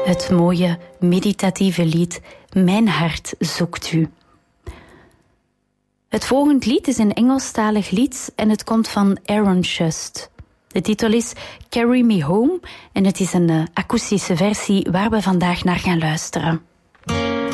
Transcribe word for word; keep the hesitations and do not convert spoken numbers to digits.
Het mooie, meditatieve lied Mijn hart zoekt u. Het volgende lied is een Engelstalig lied en het komt van Aaron Shust. De titel is Carry Me Home en het is een uh, akoestische versie waar we vandaag naar gaan luisteren.